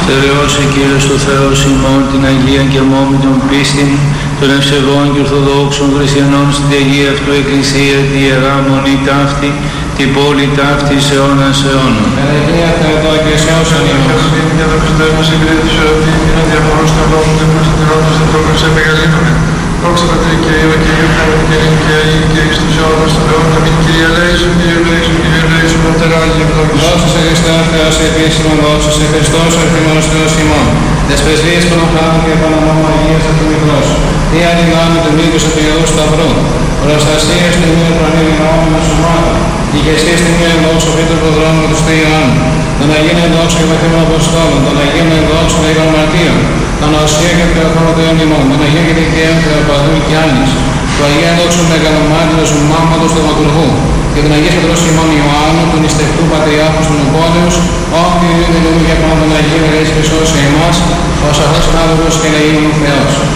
Στερεώσει Κύριος του Θεός ημών την Αγία και μόμη των πίστην των ευσεβών και ορθοδόξων χριστιανών στην Αγία αυτού Εκκλησία, τη Ιερά Μονή ταύτη, την πόλη ταύτη σε αιώνας αιώνων. Αγία Θεοτό και σε όσων ημών. Για το Χριστό μας εγκρίτησε ότι είναι διαφορός των λόγων του προστατηρώτος των τρόπων σε μεγαλύνουμε. Δόξα Πατρί και Υιό και Υιό και Υιό και Υιό και εις τους αιώνας των αιώνων. Αμήν. Κύριε ελέησον, Κύριε ελέησον, Κύριε ελέησον, Πατέρα Άγιε ευλόγησον. Δόξα σε Χριστέ ο Θεός επίσημον, δόξα σε Χριστός ο ευθυμός Θεός ημών. Τες πρεσβείες των οχλάδων και επαναμόμων Αγίας Αυτομικρός. Τι αδυνάμει του μήκους του Ιερού Σταυρού. Προστασία στην μία προνήμινόμενα σωμάτων. Ηγεσία στην μία ενδόξω πίτρου του δρόμου του Στου Ιωάννου. Τον Αγίων ενδόξω και βαθύμων Αποστόλων. Τον Αγίων ενδόξω των Ήγων Μαρτίων. Τον Οσία και Θεοφόρο των ημών. Τον Αγίων και Δικαίων Θεοπαδού και Άννης. Τον Αγίων ενδόξω Μεγαλομάρτυρος Μάμματος Θεματουργού. Και τον Αγίος Πατρός ημών Ιωάννου, τον Ιστευτού Πατριάρχου των Οπόλεως, όποιοι είναι τελούμε για πάνω τον Αγίων Ελέης Χριστός σε εμάς, ως αυτός άνθρωπος και να γίνουν Θεός.